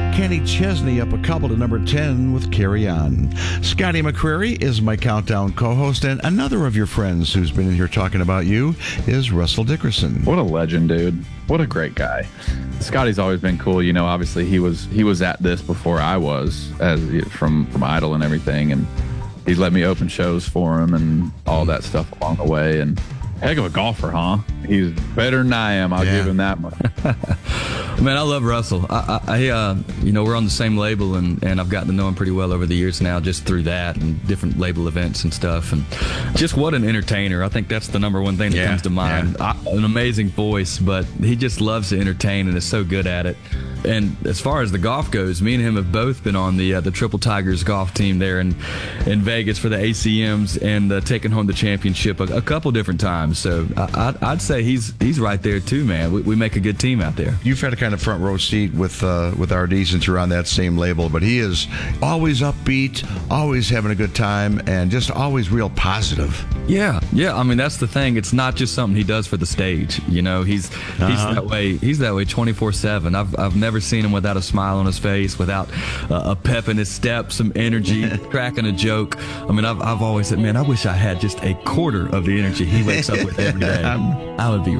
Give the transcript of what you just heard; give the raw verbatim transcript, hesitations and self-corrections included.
Kenny Chesney up a couple to number ten with Carry On. Scotty McCreery is my Countdown co-host, and another of your friends who's been in here talking about you is Russell Dickerson. What a legend, dude. What a great guy. Scotty's always been cool. You know, obviously he was he was at this before I was, as from, from Idol and everything, and he's let me open shows for him and all that stuff along the way. And heck of a golfer, huh? He's better than I am. I'll yeah. give him that much. Man, I love Russell. I, I, I uh, you know, we're on the same label, and, and I've gotten to know him pretty well over the years now, just through that and different label events and stuff. And just what an entertainer. I think that's the number one thing that yeah, comes to mind. Yeah. I, an amazing voice, but he just loves to entertain and is so good at it. And as far as the golf goes, me and him have both been on the uh, the Triple Tigers golf team there in in Vegas for the A C Ms and uh, taking home the championship a, a couple different times. So I, I'd, I'd say he's he's right there too, man. We, we make a good team out there. You've had a kind of front row seat with uh, with R D since you're on that same label, but he is always upbeat, always having a good time, and just always real positive. Yeah, yeah. I mean, that's the thing. It's not just something he does for the stage. You know, he's he's Uh-huh. that way. He's that way twenty-four seven. I've I've never seen him without a smile on his face, without uh, a pep in his step, some energy, cracking a joke. I mean, I've I've always said, man, I wish I had just a quarter of the energy he wakes up with every day. I would be